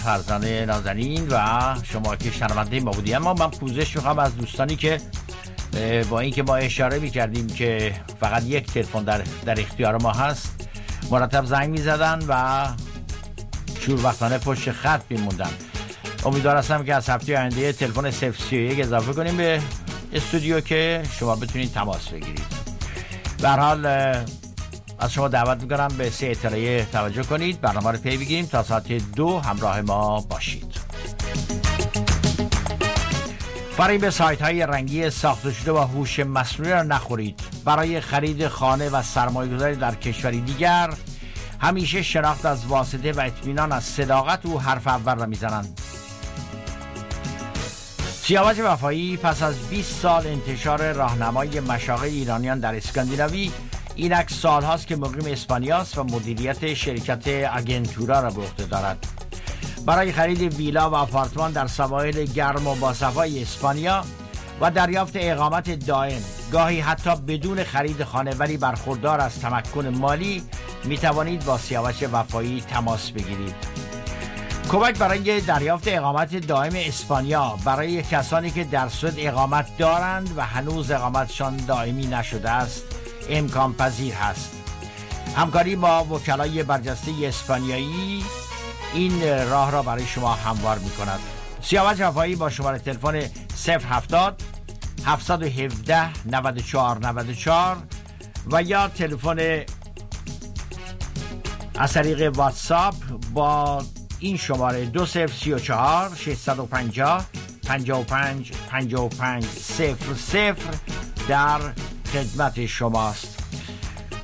فرزانه نازنین و شما که شنونده ما بودید. اما من پوزش میخوام از دوستانی که با اینکه ما اشاره میکردیم که فقط یک تلفن در اختیار ما هست، مرتب زنگ میزدن و شوربختانه پشت خط میموندن. امیدوار هستم که از هفته آینده تلفن 031 اضافه کنیم به استودیو که شما بتونید تماس بگیرید. به هر حال از شما دعوت میکنم به 3 اطلاعیه توجه کنید، برنامه رو پی بگیریم تا ساعت 2 همراه ما باشید. فریب سایت های رنگی ساخته شده و هوش مصنوعی را نخورید. برای خرید خانه و سرمایه‌گذاری در کشوری دیگر همیشه شناخت از واسطه و اطمینان از صداقت او حرف اول را میزنند. سیاوش وفایی پس از 20 سال انتشار راهنمای مشاغل ایرانیان در اسکاندیناوی، اینک سالهاست که مقیم اسپانیاست و مدیریت شرکت آگنتورا را به عهده دارد. برای خرید ویلا و آپارتمان در سواحل گرم و باصفای اسپانیا و دریافت اقامت دائم، گاهی حتی بدون خرید خانه ولی برخوردار از تمکن مالی، می توانید با سیاوش وفایی تماس بگیرید. کمک برای دریافت اقامت دائم اسپانیا برای کسانی که در سوئد اقامت دارند و هنوز اقامتشان دائمی نشده است امکان پذیر هست. همکاری با وکلای برجسته اسپانیایی این راه را برای شما هموار می کند. سیاوش وفایی با شماره تلفن 070 717 94 94 و یا تلفن از طریق واتساپ با این شماره 2034 650 55 55 00 در خدمت شماست.